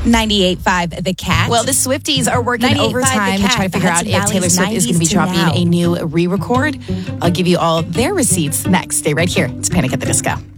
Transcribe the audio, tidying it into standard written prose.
98.5 The Cat. Well, the Swifties are working 98.5 overtime The to try to Cat, figure out Hudson if Taylor Valley's Swift is going to be 90s to dropping now. a new re-record. I'll give you all their receipts next. Stay right here. It's Panic at the Disco.